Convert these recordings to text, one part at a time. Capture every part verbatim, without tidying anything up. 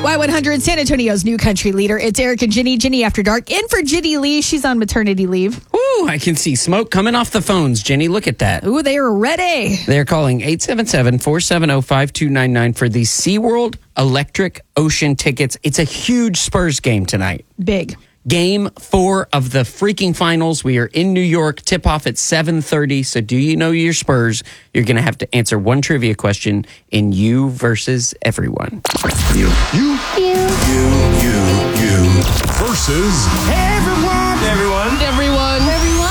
Y one hundred, San Antonio's new country leader. It's Eric and Ginny. Ginny After Dark. In for Ginny Lee. She's on maternity leave. Ooh, I can see smoke coming off the phones, Ginny. Look at that. Ooh, they are ready. They're calling eight seven seven, four seven zero, five two nine nine for the SeaWorld Electric Ocean tickets. It's a huge Spurs game tonight. Big. Game four of the freaking finals. We are in New York. Tip off at seven thirty. So do you know your Spurs? You're going to have to answer one trivia question in you versus everyone. You. You. You. You. You. You. Versus everyone. Everyone. Everyone. Everyone.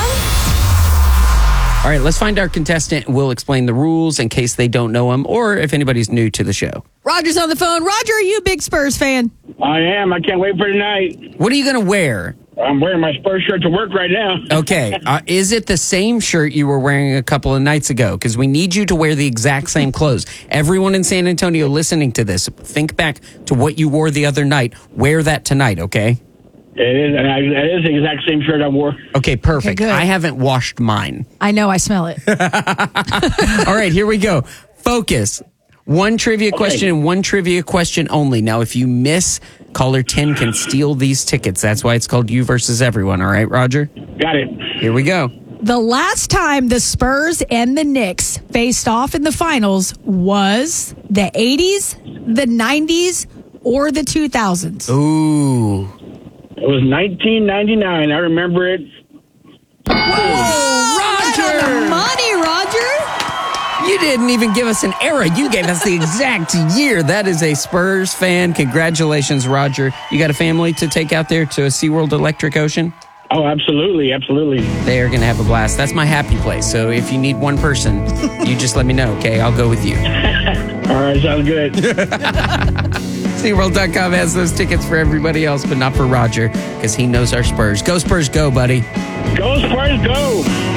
All right, let's find our contestant. We'll explain the rules in case they don't know them or if anybody's new to the show. Roger's on the phone. Roger, are you a big Spurs fan? I am. I can't wait for tonight. What are you going to wear? I'm wearing my Spurs shirt to work right now. Okay. Uh, is it the same shirt you were wearing a couple of nights ago? Because we need you to wear the exact same clothes. Everyone in San Antonio listening to this, think back to what you wore the other night. Wear that tonight, okay? It is, and I, it is the exact same shirt I wore. Okay, perfect. Okay, I haven't washed mine. I know. I smell it. All right, here we go. Focus. One trivia question and one trivia question only. Now, if you miss, caller ten can steal these tickets. That's why it's called You versus Everyone. All right, Roger? Got it. Here we go. The last time the Spurs and the Knicks faced off in the finals was the eighties, the nineties, or the two thousands. Ooh. It was nineteen ninety-nine. I remember it. Whoa, Roger! Right on the money, Roger. You didn't even give us an era. You gave us the exact year. That is a Spurs fan. Congratulations, Roger. You got a family to take out there to a SeaWorld Electric Ocean? Oh, absolutely. Absolutely. They are going to have a blast. That's my happy place. So if you need one person, you just let me know, okay? I'll go with you. All right, sounds good. SeaWorld dot com has those tickets for everybody else, but not for Roger, because he knows our Spurs. Go Spurs, go, buddy. Go Spurs, go.